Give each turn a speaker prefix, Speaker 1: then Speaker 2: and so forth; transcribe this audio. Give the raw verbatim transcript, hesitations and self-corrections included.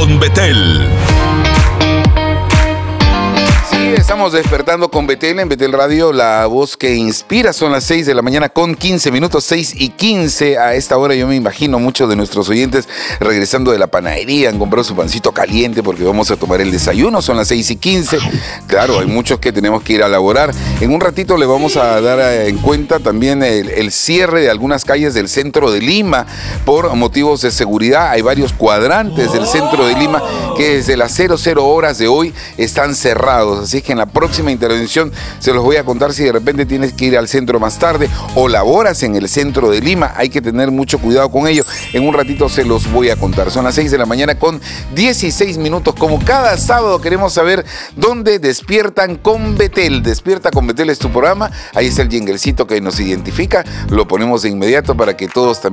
Speaker 1: con Betel.
Speaker 2: Estamos despertando con Betel en Betel Radio, la voz que inspira. Son las seis de la mañana con quince minutos, seis y quince. A esta hora yo me imagino muchos de nuestros oyentes regresando de la panadería, han comprado su pancito caliente porque vamos a tomar el desayuno. Son las seis y quince. Claro, hay muchos que tenemos que ir a laborar. En un ratito le vamos a dar en cuenta también el, el cierre de algunas calles del centro de Lima por motivos de seguridad. Hay varios cuadrantes del centro de Lima que desde las cero cero horas de hoy están cerrados. Así que en la próxima intervención se los voy a contar. Si de repente tienes que ir al centro más tarde o laboras en el centro de Lima, hay que tener mucho cuidado con ello. En un ratito se los voy a contar. Son las seis de la mañana con dieciséis minutos. Como cada sábado queremos saber dónde despiertan con Betel. Despierta con Betel es tu programa. Ahí está el jinglecito que nos identifica. Lo ponemos de inmediato para que todos también